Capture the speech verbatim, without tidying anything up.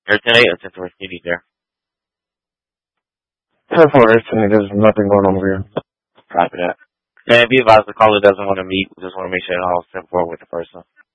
Or ten eight or ten four, you need there. ten four, there's nothing going on over here. Copy that. And be advised, the caller doesn't want to meet. We just want to make sure it all ten four with the person.